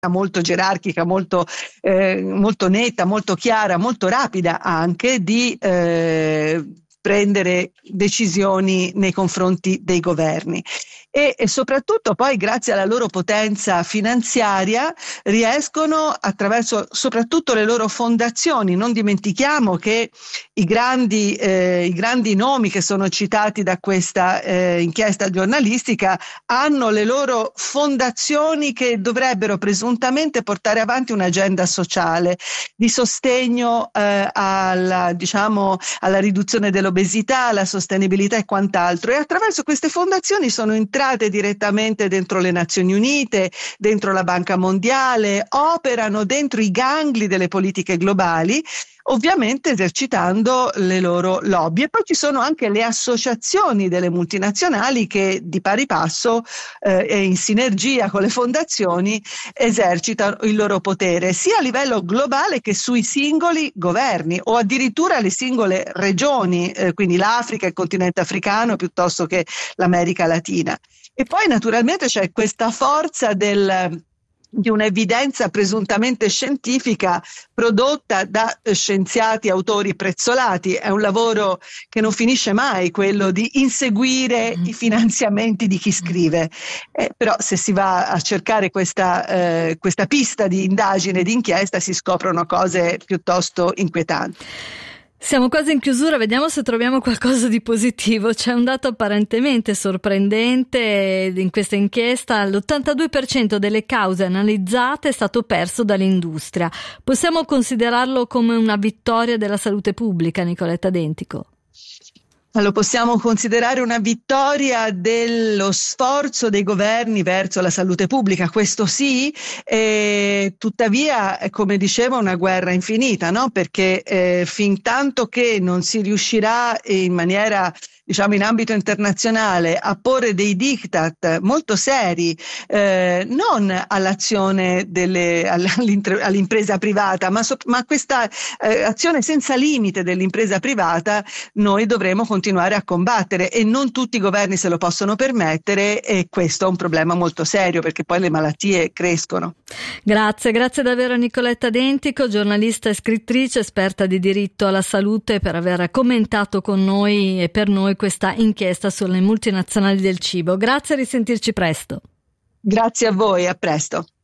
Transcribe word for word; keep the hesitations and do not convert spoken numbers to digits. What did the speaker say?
molto gerarchica, molto, eh, molto netta, molto chiara, molto rapida anche di eh, prendere decisioni nei confronti dei governi. E, e soprattutto poi grazie alla loro potenza finanziaria riescono attraverso soprattutto le loro fondazioni. Non dimentichiamo che i grandi, eh, i grandi nomi che sono citati da questa eh, inchiesta giornalistica hanno le loro fondazioni che dovrebbero presuntamente portare avanti un'agenda sociale di sostegno eh, alla, diciamo, alla riduzione dell'obesità, alla sostenibilità e quant'altro, e attraverso queste fondazioni sono entrati direttamente dentro le Nazioni Unite, dentro la Banca Mondiale, operano dentro i gangli delle politiche globali, ovviamente esercitando le loro lobby. E poi ci sono anche le associazioni delle multinazionali che di pari passo eh, e in sinergia con le fondazioni esercitano il loro potere sia a livello globale che sui singoli governi o addirittura le singole regioni, eh, quindi l'Africa, il continente africano piuttosto che l'America Latina. E poi naturalmente c'è questa forza del di un'evidenza presuntamente scientifica prodotta da scienziati autori prezzolati. È un lavoro che non finisce mai, quello di inseguire mm. i finanziamenti di chi scrive. Eh, però se si va a cercare questa, eh, questa pista di indagine, di inchiesta, si scoprono cose piuttosto inquietanti. Siamo quasi in chiusura, vediamo se troviamo qualcosa di positivo. C'è un dato apparentemente sorprendente in questa inchiesta: l'ottantadue per cento delle cause analizzate è stato perso dall'industria. Possiamo considerarlo come una vittoria della salute pubblica, Nicoletta Dentico? Lo possiamo considerare una vittoria dello sforzo dei governi verso la salute pubblica, questo sì, e tuttavia, come dicevo, una guerra infinita, no? Perché eh, fin tanto che non si riuscirà in maniera, diciamo, in ambito internazionale a porre dei diktat molto seri, eh, non all'azione delle, all'impresa privata, ma, so, ma questa eh, azione senza limite dell'impresa privata, noi dovremo continuare a combattere, e non tutti i governi se lo possono permettere, e questo è un problema molto serio perché poi le malattie crescono. Grazie, grazie davvero a Nicoletta Dentico, giornalista e scrittrice, esperta di diritto alla salute, per aver commentato con noi e per noi questa inchiesta sulle multinazionali del cibo. Grazie, a risentirci presto. Grazie a voi, a presto.